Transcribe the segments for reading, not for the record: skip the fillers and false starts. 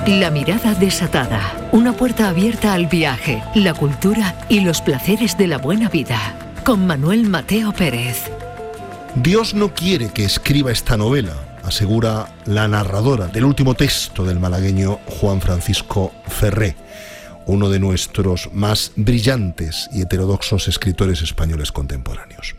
La mirada desatada. Una puerta abierta al viaje, la cultura y los placeres de la buena vida. Con Manuel Mateo Pérez. Dios no quiere que escriba esta novela, asegura la narradora del último texto del malagueño Juan Francisco Ferré, uno de nuestros más brillantes y heterodoxos escritores españoles contemporáneos.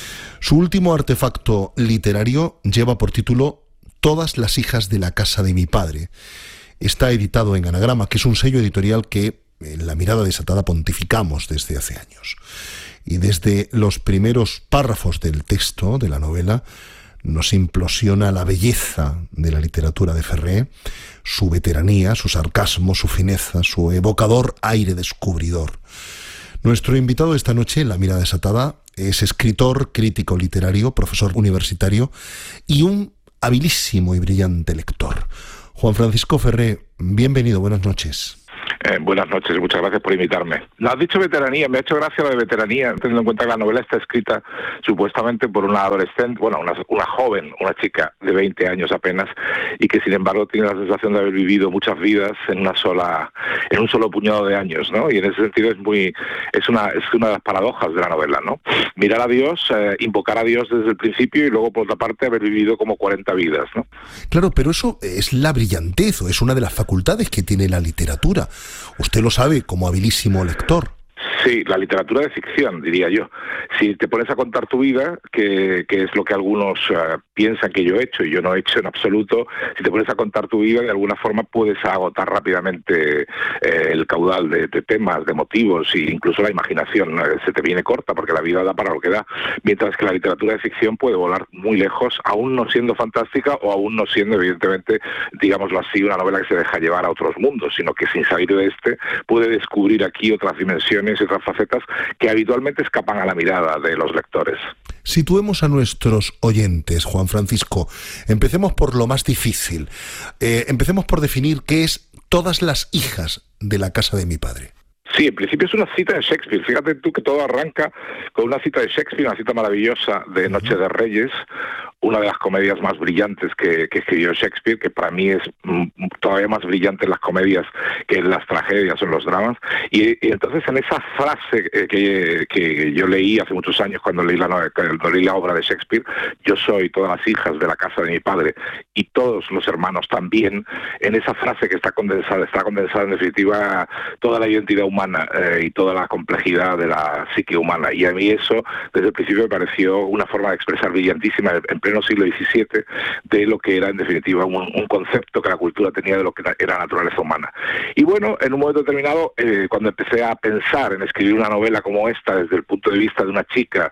Su último artefacto literario lleva por título Todas las hijas de la casa de mi padre. Está editado en Anagrama, que es un sello editorial que en La mirada desatada pontificamos desde hace años. Y desde los primeros párrafos del texto de la novela nos implosiona la belleza de la literatura de Ferré, su veteranía, su sarcasmo, su fineza, su evocador aire descubridor. Nuestro invitado esta noche en La mirada desatada es escritor, crítico literario, profesor universitario y un habilísimo y brillante lector. Juan Francisco Ferré, bienvenido, buenas noches. Buenas noches, muchas gracias por invitarme. Lo has dicho veteranía, me ha hecho gracia lo de veteranía, teniendo en cuenta que la novela está escrita supuestamente por una adolescente, bueno, una joven, una chica de 20 años apenas, y que sin embargo tiene la sensación de haber vivido muchas vidas en un solo puñado de años, ¿no? Y en ese sentido es una de las paradojas de la novela, ¿no? Mirar a Dios, invocar a Dios desde el principio y luego por otra parte haber vivido como 40 vidas, ¿no? Claro, pero eso es la brillantez, o es una de las facultades que tiene la literatura. Usted lo sabe como habilísimo lector. Sí, la literatura de ficción, diría yo. Si te pones a contar tu vida, que es lo que algunos piensan que yo he hecho, y yo no he hecho en absoluto, si te pones a contar tu vida, de alguna forma puedes agotar rápidamente el caudal de temas, de motivos, e incluso la imaginación se te viene corta, porque la vida da para lo que da. Mientras que la literatura de ficción puede volar muy lejos, aún no siendo fantástica o aún no siendo, evidentemente, digámoslo así, una novela que se deja llevar a otros mundos, sino que sin salir de este puede descubrir aquí otras dimensiones y otras facetas que habitualmente escapan a la mirada de los lectores. Situemos a nuestros oyentes, Juan Francisco. Empecemos por lo más difícil. Empecemos por definir qué es Todas las hijas de la casa de mi padre. Sí, en principio es una cita de Shakespeare. Fíjate tú que todo arranca con una cita de Shakespeare, una cita maravillosa de Noche de Reyes, una de las comedias más brillantes que escribió Shakespeare, que para mí es todavía más brillante en las comedias que en las tragedias o en los dramas. Y entonces en esa frase que yo leí hace muchos años cuando leí la obra de Shakespeare, yo soy todas las hijas de la casa de mi padre y todos los hermanos también, en esa frase que está condensada en definitiva toda la identidad humana y toda la complejidad de la psique humana. Y a mí eso desde el principio me pareció una forma de expresar brillantísima en pleno siglo XVII de lo que era en definitiva un concepto que la cultura tenía de lo que era naturaleza humana. Y bueno, en un momento determinado, cuando empecé a pensar en escribir una novela como esta desde el punto de vista de una chica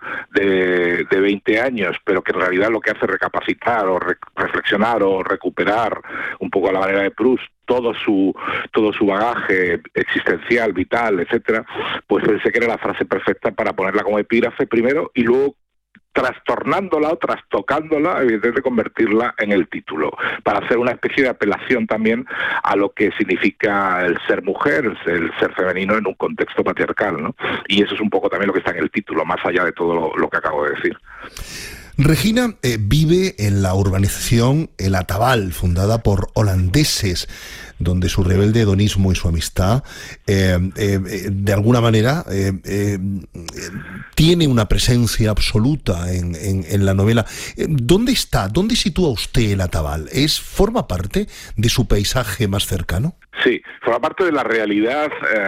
de 20 años, pero que en realidad lo que hace es recapacitar o reflexionar o recuperar un poco a la manera de Proust todo su bagaje existencial, vital, etcétera, pues pensé que era la frase perfecta para ponerla como epígrafe primero y luego trastornándola o trastocándola, evidentemente convertirla en el título, para hacer una especie de apelación también a lo que significa el ser mujer, el ser femenino en un contexto patriarcal, ¿no? Y eso es un poco también lo que está en el título, más allá de todo lo que acabo de decir. Regina vive en la urbanización El Atabal, fundada por holandeses, donde su rebelde hedonismo y su amistad de alguna manera tiene una presencia absoluta en la novela. ¿Dónde está? ¿Dónde sitúa usted El Atabal? ¿Forma parte de su paisaje más cercano? Sí, forma parte de la realidad,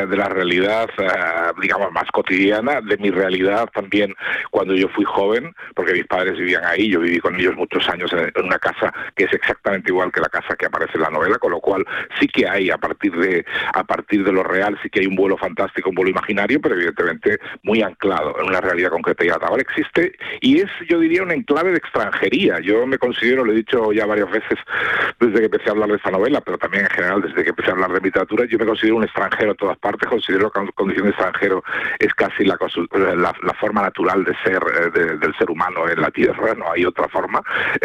digamos, más cotidiana, de mi realidad también cuando yo fui joven, porque mis padres vivían ahí, yo viví con ellos muchos años en una casa que es exactamente igual que la casa que aparece en la novela, con lo cual sí que hay, a partir de lo real, sí que hay un vuelo fantástico, un vuelo imaginario, pero evidentemente muy anclado en una realidad concreta. Y el Atabal existe y es, yo diría, un enclave de extranjería. Yo me considero, lo he dicho ya varias veces desde que empecé a hablar de esta novela, pero también en general desde que empecé a hablar de literatura, yo me considero un extranjero en todas partes, considero que la condición de extranjero es casi la forma natural de ser del ser humano en la Tierra. tierra, no hay otra forma.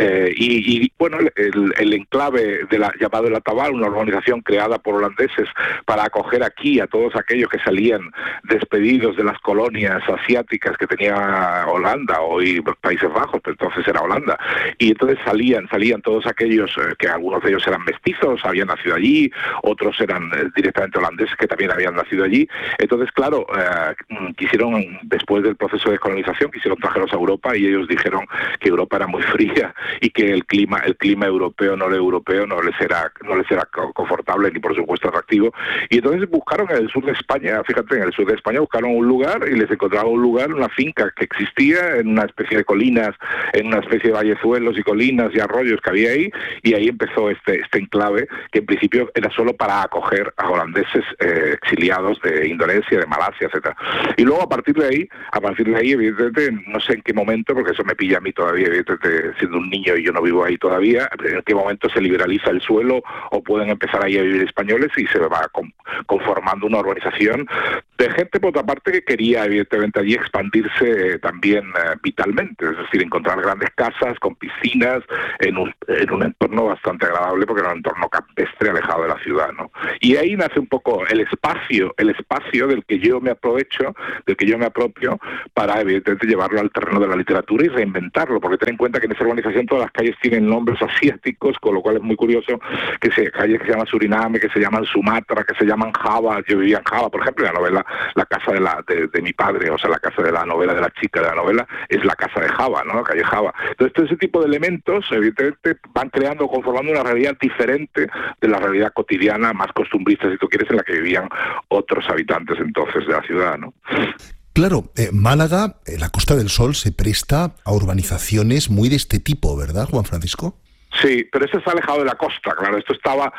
Y bueno, el enclave llamado El Ataval, una organización creada por holandeses para acoger aquí a todos aquellos que salían despedidos de las colonias asiáticas que tenía Holanda, hoy Países Bajos, pero entonces era Holanda, y entonces salían todos aquellos que algunos de ellos eran mestizos, habían nacido allí, otros eran directamente holandeses que también habían nacido allí. Entonces, claro, quisieron, después del proceso de descolonización, quisieron traerlos a Europa, y ellos dijeron que Europa era muy fría y que el clima europeo no les era confortable ni por supuesto atractivo, y entonces buscaron en el sur de España, fíjate, en el sur de España buscaron un lugar y les encontraron un lugar, una finca que existía en una especie de colinas, en una especie de vallezuelos y colinas y arroyos que había ahí, y ahí empezó este enclave, que en principio era solo para acoger a holandeses exiliados de Indonesia, de Malasia, etcétera. Y luego a partir de ahí, evidentemente, no sé en qué momento, porque eso me pilla a mí todavía, evidentemente, siendo un niño y yo no vivo ahí todavía, en qué momento se liberaliza el suelo o pueden empezar ahí a vivir españoles, y se va conformando una urbanización de gente, por otra parte, que quería evidentemente allí expandirse también vitalmente, es decir, encontrar grandes casas con piscinas en un entorno bastante agradable, porque era un entorno campestre alejado de la ciudad, ¿no? Y ahí nace un poco el espacio del que yo me aprovecho, del que yo me apropio, para evidentemente llevarlo al terreno de la literatura y reinventarlo, porque ten en cuenta que en esa urbanización todas las calles tienen nombres asiáticos, con lo cual es muy curioso que calles que se llaman Suriname, que se llaman Sumatra, que se llaman Java. Yo vivía en Java, por ejemplo, en la novela La casa de mi padre, o sea, la casa de la novela de la chica de la novela es la casa de Java, ¿no? La calle Java. Entonces, todo ese tipo de elementos, evidentemente, van conformando una realidad diferente de la realidad cotidiana, más costumbrista, si tú quieres, en la que vivían otros habitantes entonces de la ciudad, ¿no? Claro, Málaga, la Costa del Sol, se presta a urbanizaciones muy de este tipo, ¿verdad, Juan Francisco? Sí, pero eso está alejado de la costa, claro. Eso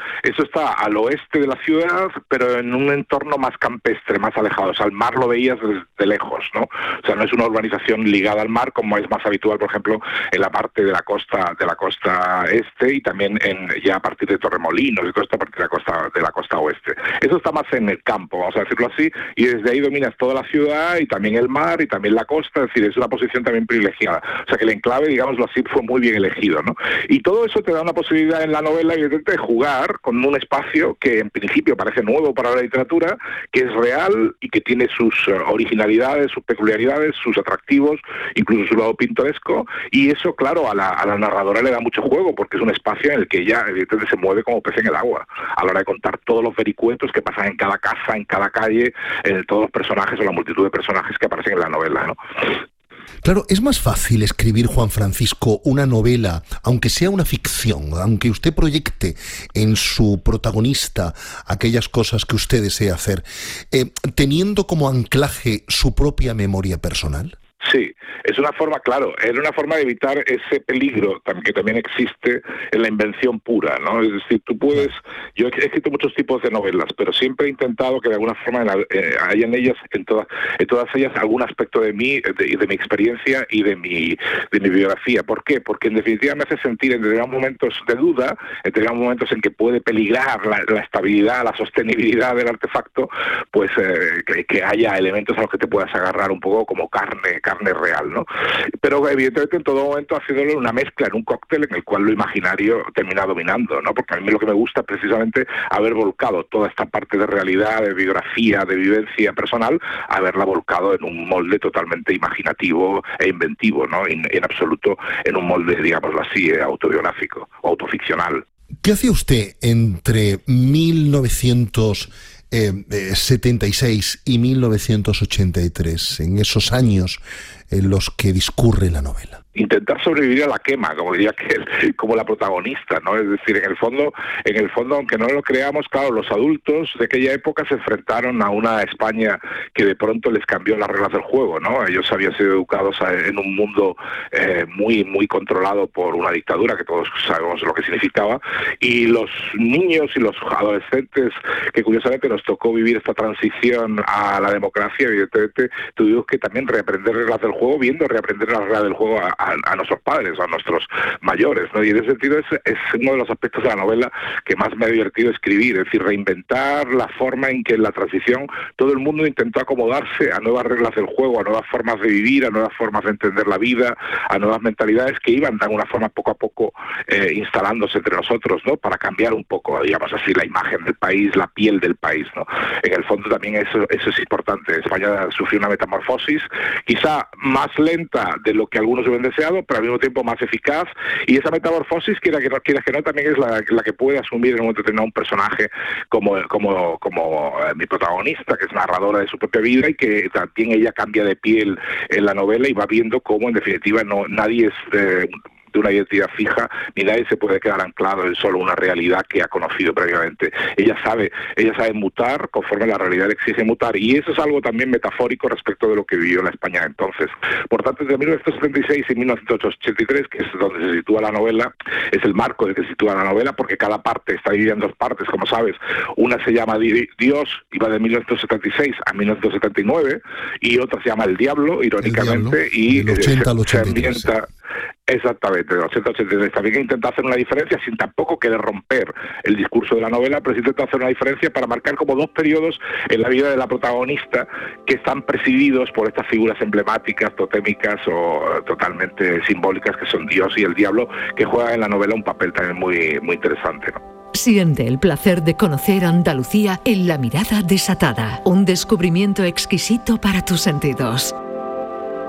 está al oeste de la ciudad, pero en un entorno más campestre, más alejado. O sea, el mar lo veías desde lejos, ¿no? O sea, no es una urbanización ligada al mar, como es más habitual, por ejemplo, en la parte de la costa este, y también ya a partir de Torremolinos y todo esto a partir de la costa oeste. Eso está más en el campo, vamos a decirlo así, y desde ahí dominas toda la ciudad y también el mar y también la costa. Es decir, es una posición también privilegiada. O sea, que el enclave, digámoslo así, fue muy bien elegido, ¿no? Y todo eso te da una posibilidad en la novela, evidentemente, de jugar con un espacio que en principio parece nuevo para la literatura, que es real y que tiene sus originalidades, sus peculiaridades, sus atractivos, incluso su lado pintoresco, y eso, claro, a la narradora le da mucho juego, porque es un espacio en el que ella, evidentemente, se mueve como pez en el agua, a la hora de contar todos los vericuetos que pasan en cada casa, en cada calle, todos los personajes o la multitud de personajes que aparecen en la novela, ¿no? Claro, es más fácil escribir, Juan Francisco, una novela, aunque sea una ficción, aunque usted proyecte en su protagonista aquellas cosas que usted desea hacer, teniendo como anclaje su propia memoria personal. Sí, es una forma, claro, es una forma de evitar ese peligro que también existe en la invención pura, ¿no? Es decir, yo he escrito muchos tipos de novelas, pero siempre he intentado que de alguna forma haya en ellas, en todas ellas, algún aspecto de mí, de mi experiencia y de mi biografía. ¿Por qué? Porque en definitiva me hace sentir en determinados momentos de duda, en determinados momentos en que puede peligrar la estabilidad, la sostenibilidad del artefacto, pues que haya elementos a los que te puedas agarrar un poco como carne real, ¿no? Pero evidentemente en todo momento haciéndolo una mezcla, en un cóctel en el cual lo imaginario termina dominando, ¿no? Porque a mí lo que me gusta es precisamente haber volcado toda esta parte de realidad, de biografía, de vivencia personal, haberla volcado en un molde totalmente imaginativo e inventivo, ¿no? En absoluto en un molde, digámoslo así, autobiográfico, autoficcional. ¿Qué hacía usted entre 1976 y 1983, en esos años en los que discurre la novela? Intentar sobrevivir a la quema, como diría que como la protagonista, ¿no? Es decir, en el fondo, aunque no lo creamos, claro, los adultos de aquella época se enfrentaron a una España que de pronto les cambió las reglas del juego, ¿no? Ellos habían sido educados en un mundo muy, muy controlado por una dictadura, que todos sabemos lo que significaba, y los niños y los adolescentes, que curiosamente no nos tocó vivir esta transición a la democracia, evidentemente tuvimos que también reaprender reglas del juego, reaprender las reglas del juego a nuestros padres, a nuestros mayores, ¿no? Y en ese sentido es uno de los aspectos de la novela que más me ha divertido escribir, es decir, reinventar la forma en que en la transición todo el mundo intentó acomodarse a nuevas reglas del juego, a nuevas formas de vivir, a nuevas formas de entender la vida, a nuevas mentalidades que iban de alguna forma poco a poco instalándose entre nosotros, ¿no? Para cambiar un poco, digamos así, la imagen del país, la piel del país, ¿no? En el fondo también eso es importante. España sufrió una metamorfosis, quizá más lenta de lo que algunos hubieran deseado, pero al mismo tiempo más eficaz, y esa metamorfosis, quiera que no, también es la que puede asumir en un momento determinado un personaje como mi protagonista, que es narradora de su propia vida y que también ella cambia de piel en la novela y va viendo cómo en definitiva nadie es de una identidad fija, ni nadie se puede quedar anclado en solo una realidad que ha conocido previamente. Ella sabe mutar conforme la realidad le exige mutar, y eso es algo también metafórico respecto de lo que vivió la España entonces. Por tanto, entre 1976 y 1983, que es donde se sitúa la novela, es el marco en el que se sitúa la novela, porque cada parte está dividida en dos partes, como sabes. Una se llama Dios, y va de 1976 a 1979, y otra se llama El Diablo, irónicamente, y del 80 al 83. Exactamente, de 1983. También intenta hacer una diferencia sin tampoco querer romper el discurso de la novela, pero sí intenta hacer una diferencia para marcar como dos periodos en la vida de la protagonista que están presididos por estas figuras emblemáticas, totémicas o totalmente simbólicas, que son Dios y el Diablo, que juegan en la novela un papel también muy, muy interesante, ¿no? Siente el placer de conocer Andalucía en La mirada desatada, un descubrimiento exquisito para tus sentidos.